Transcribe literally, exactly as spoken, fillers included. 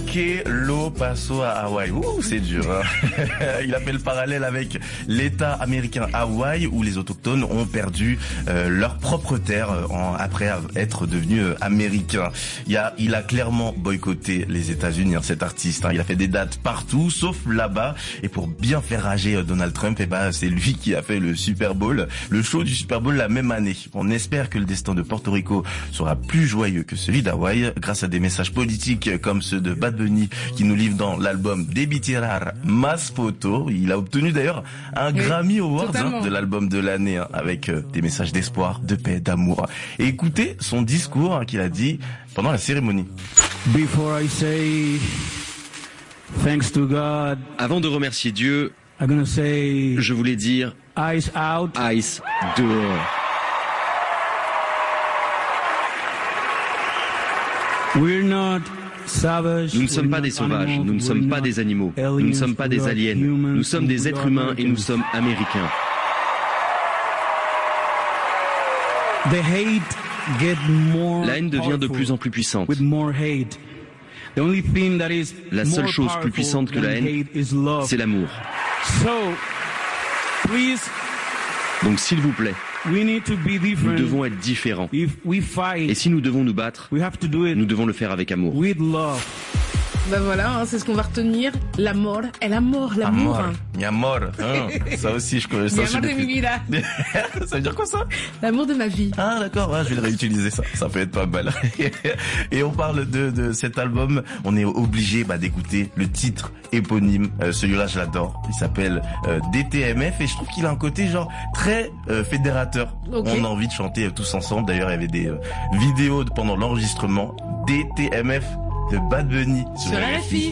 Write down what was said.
Que lo paso à Hawaï. Ouh, c'est dur. Hein. Il a fait le parallèle avec l'État américain Hawaï où les autochtones ont perdu euh, leur propre terre euh, en, après être devenus euh, américains. Il a, il a clairement boycotté les États-Unis, hein, cet artiste. Hein. Il a fait des dates partout, sauf là-bas. Et pour bien faire rager euh, Donald Trump, eh ben c'est lui qui a fait le Super Bowl, le show du Super Bowl la même année. On espère que le destin de Porto Rico sera plus joyeux que celui d'Hawaï, grâce à des messages politiques comme ceux de Bad Bunny qui nous livre dans l'album Debí Tirar Más Foto. Il a obtenu d'ailleurs un oui, Grammy Award hein, de l'album de l'année hein, avec euh, des messages d'espoir, de paix, d'amour. Et écoutez son discours hein, qu'il a dit pendant la cérémonie. Before I say thanks to God, avant de remercier Dieu, I'm gonna say je voulais dire eyes out, eyes dehors. We're not savage, nous ne sommes pas des sauvages, nous ne sommes pas des animaux, nous ne sommes pas des aliens, nous sommes des êtres humains et nous sommes américains. La haine devient de plus en plus puissante. La seule chose plus puissante que la haine, c'est l'amour. Donc s'il vous plaît, nous devons être différents. Et si nous devons nous battre, nous devons le faire avec amour. Ben voilà, hein, c'est ce qu'on va retenir. L'amour, et l'amour, l'amour. Amor, mi amor. Hein, ça aussi, je connais. Mi amor de mi vida. Ça veut dire quoi ça? L'amour de ma vie. Ah d'accord, ouais, je vais le réutiliser ça. Ça peut être pas mal. Et on parle de, de cet album. On est obligé bah, d'écouter le titre éponyme. Euh, celui-là, je l'adore. Il s'appelle euh, D T M F et je trouve qu'il a un côté genre très euh, fédérateur. Okay. On a envie de chanter euh, tous ensemble. D'ailleurs, il y avait des euh, vidéos pendant l'enregistrement. D T M F de Bad Bunny sur R F I.